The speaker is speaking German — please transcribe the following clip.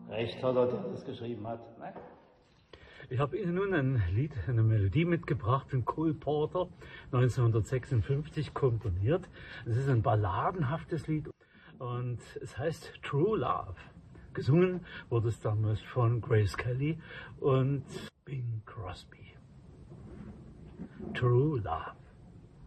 Recht hat er, der das geschrieben hat. Ne? Ich habe Ihnen nun ein Lied, eine Melodie mitgebracht von Cole Porter, 1956 komponiert. Es ist ein balladenhaftes Lied und es heißt True Love. Gesungen wurde es damals von Grace Kelly und Bing Crosby. True Love.